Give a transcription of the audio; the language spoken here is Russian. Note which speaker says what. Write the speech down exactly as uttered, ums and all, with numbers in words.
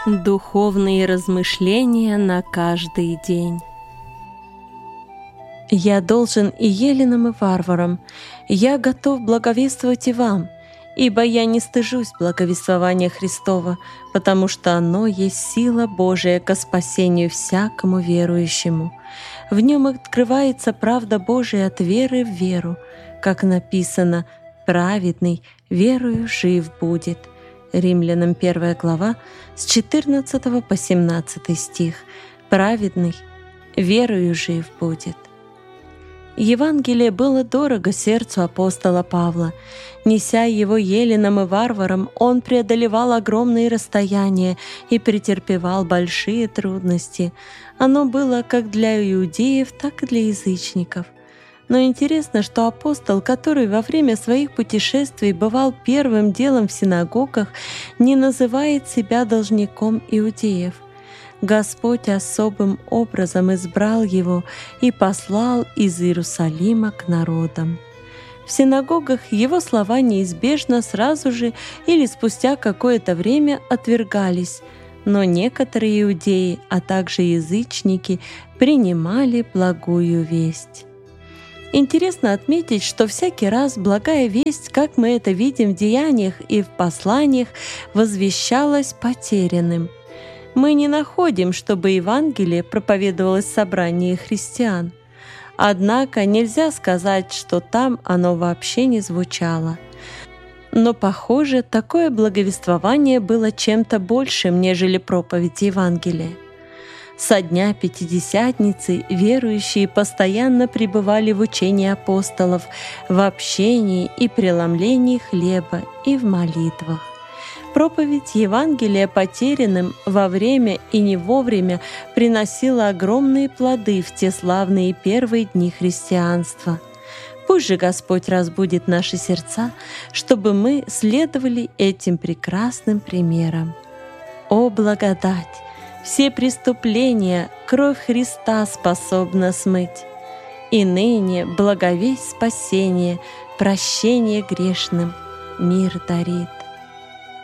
Speaker 1: Духовные размышления на каждый день. Я должен и еленам, и варварам, я готов благовествовать и вам, ибо я не стыжусь благовествования Христова, потому что оно есть сила Божия ко спасению всякому верующему. В нем открывается правда Божия от веры в веру, как написано: «Праведный верою жив будет». Римлянам первая глава с четырнадцатого по семнадцатый стих. «Праведный верою жив будет». Евангелие было дорого сердцу апостола Павла. Неся его еленам и варварам, он преодолевал огромные расстояния и претерпевал большие трудности. Оно было как для иудеев, так и для язычников. Но интересно, что апостол, который во время своих путешествий бывал первым делом в синагогах, не называет себя должником иудеев. Господь особым образом избрал его и послал из Иерусалима к народам. В синагогах его слова неизбежно сразу же или спустя какое-то время отвергались, но некоторые иудеи, а также язычники, принимали благую весть. Интересно отметить, что всякий раз благая весть, как мы это видим в деяниях и в посланиях, возвещалась потерянным. Мы не находим, чтобы Евангелие проповедовалось в собрании христиан. Однако нельзя сказать, что там оно вообще не звучало. Но, похоже, такое благовествование было чем-то большим, нежели проповедь Евангелия. Со дня Пятидесятницы верующие постоянно пребывали в учении апостолов, в общении и преломлении хлеба и в молитвах. Проповедь Евангелия потерянным во время и не вовремя приносила огромные плоды в те славные первые дни христианства. Пусть же Господь разбудит наши сердца, чтобы мы следовали этим прекрасным примерам. О благодать! Все преступления кровь Христа способна смыть. И ныне благовесть спасение, прощение грешным мир дарит.